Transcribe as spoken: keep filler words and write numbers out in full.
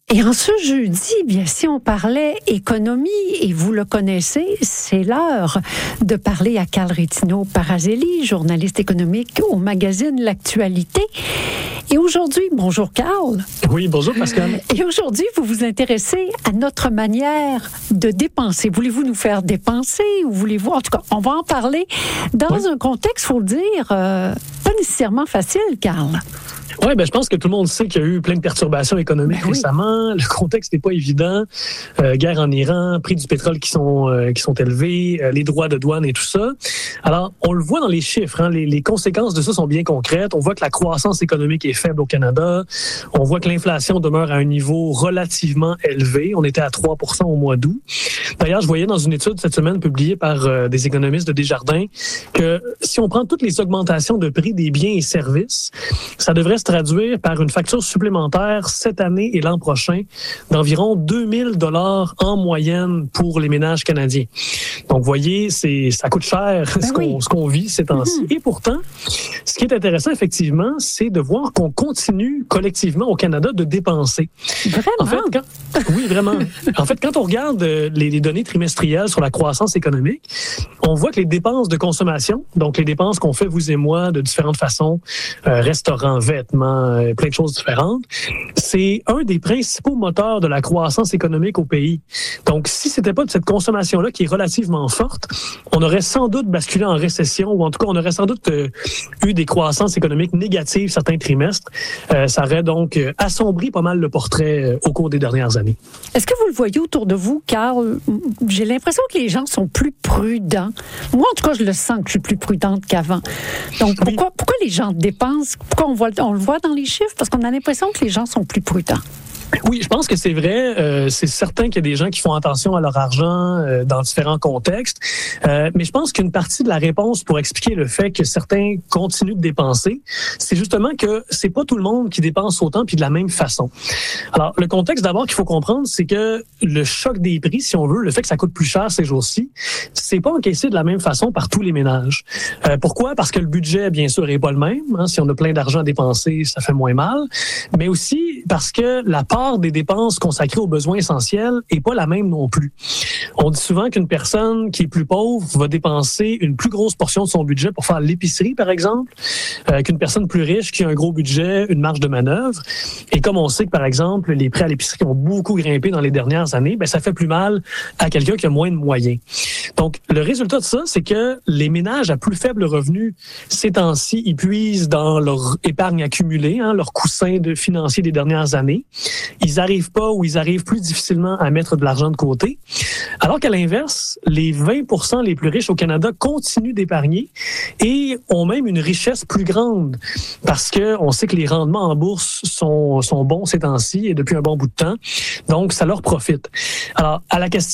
Et en ce jeudi, bien, si on parlait économie, et vous le connaissez, c'est l'heure de parler à Carl Rétinaud-Parazelli, journaliste économique au magazine L'Actualité. Et aujourd'hui, bonjour Carl. Oui, bonjour Pascal. Et aujourd'hui, vous vous intéressez à notre manière de dépenser. Voulez-vous nous faire dépenser ou voulez-vous... En tout cas, on va en parler dans oui. un contexte, il faut le dire, euh, pas nécessairement facile, Carl. Oui, ben, je pense que tout le monde sait qu'il y a eu plein de perturbations économiques ben oui. récemment. Le contexte n'est pas évident. Euh, guerre en Iran, prix du pétrole qui sont euh, qui sont élevés, euh, les droits de douane et tout ça. Alors, on le voit dans les chiffres. Hein, les, les conséquences de ça sont bien concrètes. On voit que la croissance économique est faible au Canada. On voit que l'inflation demeure à un niveau relativement élevé. On était à trois pour cent au mois d'août. D'ailleurs, je voyais dans une étude cette semaine publiée par euh, des économistes de Desjardins que si on prend toutes les augmentations de prix des biens et services, ça devrait se traduire par une facture supplémentaire cette année et l'an prochain d'environ deux mille dollars en moyenne pour les ménages canadiens. Donc, vous voyez, c'est, ça coûte cher ben ce, oui. qu'on, ce qu'on vit ces temps-ci. Mm-hmm. Et pourtant, ce qui est intéressant, effectivement, c'est de voir qu'on continue collectivement au Canada de dépenser. Vraiment? En fait, quand, oui, vraiment. En fait, quand on regarde les, les données trimestrielles sur la croissance économique, on voit que les dépenses de consommation, donc les dépenses qu'on fait, vous et moi, de différentes façons, euh, restaurants, vêtements, plein de choses différentes, c'est un des principaux moteurs de la croissance économique au pays. Donc, si c'était pas de cette consommation-là qui est relativement forte, on aurait sans doute basculé en récession, ou en tout cas, on aurait sans doute euh, eu des croissances économiques négatives certains trimestres. Euh, ça aurait donc euh, assombri pas mal le portrait euh, au cours des dernières années. Est-ce que vous le voyez autour de vous, Carl? J'ai l'impression que les gens sont plus prudents. Moi, en tout cas, je le sens que je suis plus prudente qu'avant. Donc, pourquoi, oui. pourquoi les gens dépensent? Pourquoi on voit, on le voit dans les chiffres? Parce qu'on a l'impression que les gens sont plus prudents. Oui, je pense que c'est vrai. Euh, c'est certain qu'il y a des gens qui font attention à leur argent euh, dans différents contextes. Euh, mais je pense qu'une partie de la réponse pour expliquer le fait que certains continuent de dépenser, c'est justement que c'est pas tout le monde qui dépense autant puis de la même façon. Alors, le contexte d'abord qu'il faut comprendre, c'est que le choc des prix, si on veut, le fait que ça coûte plus cher ces jours-ci, c'est pas encaissé de la même façon par tous les ménages. Euh, pourquoi? Parce que le budget, bien sûr, est pas le même. Hein. Si on a plein d'argent à dépenser, ça fait moins mal. Mais aussi parce que la part des dépenses consacrées aux besoins essentiels est pas la même non plus. On dit souvent qu'une personne qui est plus pauvre va dépenser une plus grosse portion de son budget pour faire l'épicerie, par exemple, euh, qu'une personne plus riche qui a un gros budget, une marge de manœuvre. Et comme on sait que, par exemple, les prix à l'épicerie ont beaucoup grimpé dans les dernières années, ben ça fait plus mal à quelqu'un qui a moins de moyens. Donc, le résultat de ça, c'est que les ménages à plus faible revenu, ces temps-ci, ils puisent dans leur épargne accumulée, hein, leur coussin de financier des dernières années. Ils arrivent pas ou ils arrivent plus difficilement à mettre de l'argent de côté. Alors qu'à l'inverse, les vingt pour cent les plus riches au Canada continuent d'épargner et ont même une richesse plus grande parce que on sait que les rendements en bourse sont, sont bons ces temps-ci et depuis un bon bout de temps. Donc, ça leur profite. Alors, à la question